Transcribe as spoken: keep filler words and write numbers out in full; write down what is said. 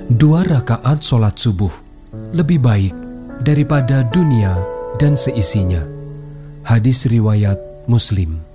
Dua rakaat solat subuh lebih baik daripada dunia dan seisinya. Hadis riwayat Muslim.